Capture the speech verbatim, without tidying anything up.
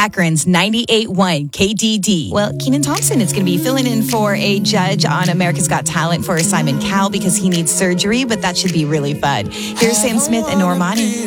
Akron's ninety-eight point one K D D. Well, Kenan Thompson is going to be filling in for a judge on America's Got Talent for Simon Cowell because he needs surgery, but that should be really fun. Here's Sam Smith and Normani.